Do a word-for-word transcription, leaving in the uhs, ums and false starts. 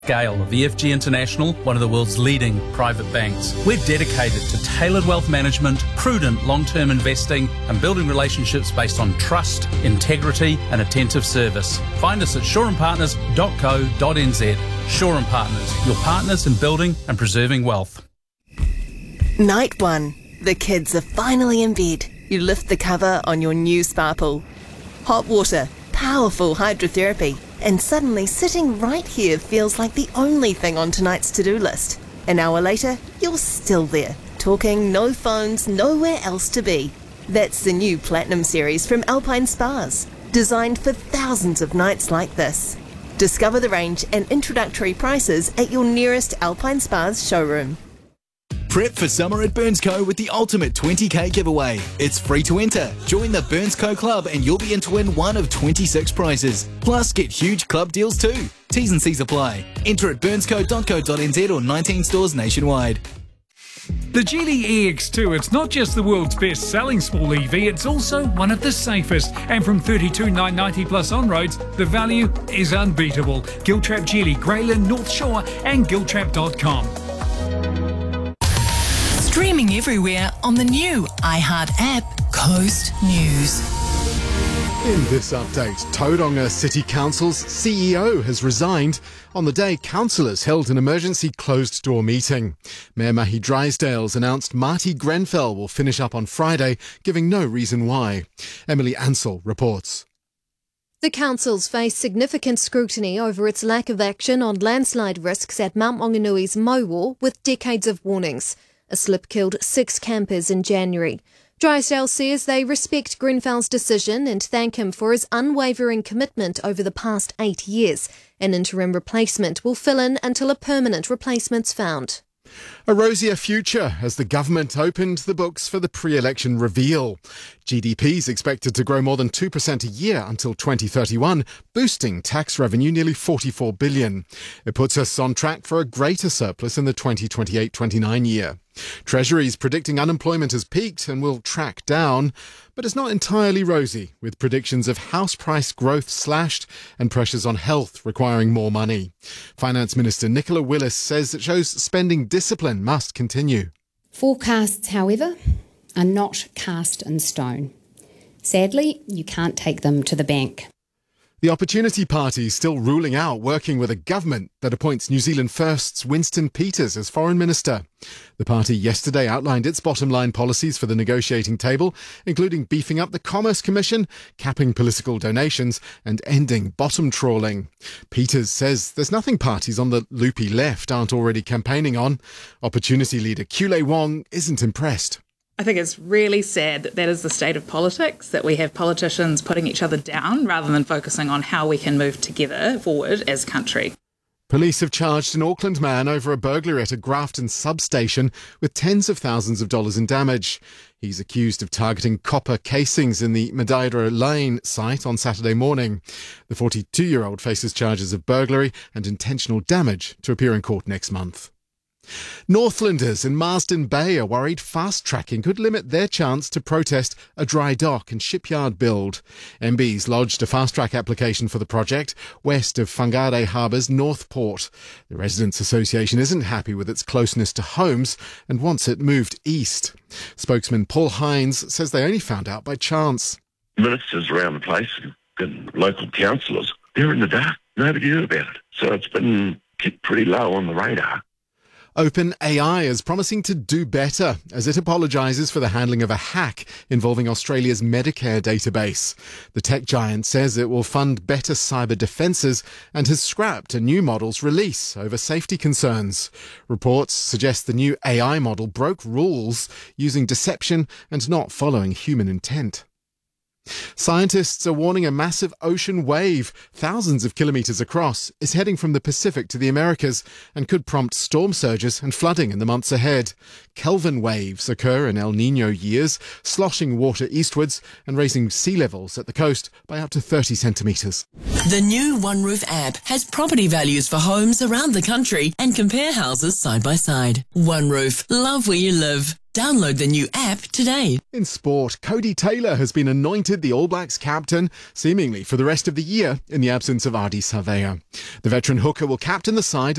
Gale of E F G International, one of the world's leading private banks. We're dedicated to tailored wealth management, prudent long-term investing, and building relationships based on trust, integrity, and attentive service. Find us at shore and partners dot co dot n z. Shore and Partners, your partners in building and preserving wealth. Night one. The kids are finally in bed. You lift the cover on your new spa pool. Hot water, powerful hydrotherapy, and suddenly sitting right here feels like the only thing on tonight's to-do list. An hour later, you're still there, talking, no phones, nowhere else to be. That's the new Platinum series from Alpine Spas, designed for thousands of nights like this. Discover the range and introductory prices at your nearest Alpine Spas showroom. Prep for summer at Burnsco with the ultimate twenty K giveaway. It's free to enter. Join the Burnsco Club and you'll be in to win one of twenty-six prizes. Plus, get huge club deals too. T's and C's apply. Enter at burnsco dot co dot n z or nineteen stores nationwide. The Geely E X two, it's not just the world's best-selling small E V, it's also one of the safest. And from thirty-two thousand nine hundred ninety plus on roads, the value is unbeatable. Giltrap Geely, Greyland, North Shore and giltrap dot com. Streaming everywhere on the new iHeart app, Coast News. In this update, Tauranga City Council's C E O has resigned on the day councillors held an emergency closed-door meeting. Mayor Mahi Drysdale's announced Marty Grenfell will finish up on Friday, giving no reason why. Emily Ansell reports. The council's faced significant scrutiny over its lack of action on landslide risks at Mount Maunganui's Mauo with decades of warnings. A slip killed six campers in January. Drysdale says they respect Grenfell's decision and thank him for his unwavering commitment over the past eight years. An interim replacement will fill in until a permanent replacement's found. A rosier future as the government opened the books for the pre-election reveal. G D P is expected to grow more than two percent a year until twenty thirty-one, boosting tax revenue nearly forty-four billion dollars. It puts us on track for a greater surplus in the twenty twenty-eight twenty-nine year. Treasury's predicting unemployment has peaked and will track down, but it's not entirely rosy, with predictions of house price growth slashed and pressures on health requiring more money. Finance Minister Nicola Willis says it shows spending discipline must continue. Forecasts, however, are not cast in stone. Sadly, you can't take them to the bank. The Opportunity Party is still ruling out working with a government that appoints New Zealand First's Winston Peters as Foreign Minister. The party yesterday outlined its bottom-line policies for the negotiating table, including beefing up the Commerce Commission, capping political donations and ending bottom trawling. Peters says there's nothing parties on the loopy left aren't already campaigning on. Opportunity leader Kule Wong isn't impressed. I think it's really sad that that is the state of politics, that we have politicians putting each other down rather than focusing on how we can move together forward as a country. Police have charged an Auckland man over a burglary at a Grafton substation with tens of thousands of dollars in damage. He's accused of targeting copper casings in the Madeira Lane site on Saturday morning. The forty-two-year-old faces charges of burglary and intentional damage to appear in court next month. Northlanders in Marsden Bay are worried fast-tracking could limit their chance to protest a dry dock and shipyard build. M Bs lodged a fast-track application for the project west of Whangarei Harbour's North Port. The Residents' Association isn't happy with its closeness to homes and wants it moved east. Spokesman Paul Hines says they only found out by chance. Ministers around the place and local councillors, they're in the dark. Nobody knew about it. So it's been kept pretty low on the radar. OpenAI is promising to do better as it apologises for the handling of a hack involving Australia's Medicare database. The tech giant says it will fund better cyber defences and has scrapped a new model's release over safety concerns. Reports suggest the new A I model broke rules using deception and not following human intent. Scientists are warning a massive ocean wave, thousands of kilometres across, is heading from the Pacific to the Americas and could prompt storm surges and flooding in the months ahead. Kelvin waves occur in El Niño years, sloshing water eastwards and raising sea levels at the coast by up to thirty centimetres. The new OneRoof app has property values for homes around the country and compare houses side by side. OneRoof, love where you live. Download the new app today. In sport, Cody Taylor has been anointed the All Blacks captain, seemingly for the rest of the year, in the absence of Ardie Savea. The veteran hooker will captain the side